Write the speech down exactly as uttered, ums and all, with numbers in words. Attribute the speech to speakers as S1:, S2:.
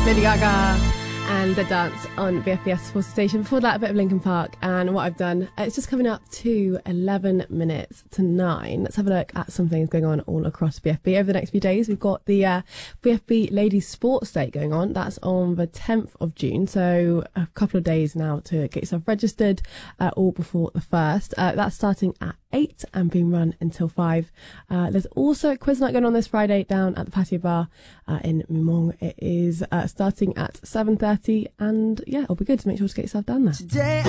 S1: Lady Gaga and The Dance on B F B S Force Station. Before that, a bit of Linkin Park, and what I've done, it's just coming up to eleven minutes to nine. Let's have a look at some things going on all across B F B. Over the next few days, we've got the uh, B F B Ladies Sports Day going on. That's on the tenth of June, so a couple of days now to get yourself registered, uh, all before the first. Uh, that's starting at eight and being run until five. Uh, there's also a quiz night going on this Friday down at the Patio Bar uh, in Mumong. It is uh, starting at seven thirty, and yeah, it'll be good to make sure to get yourself down there. Today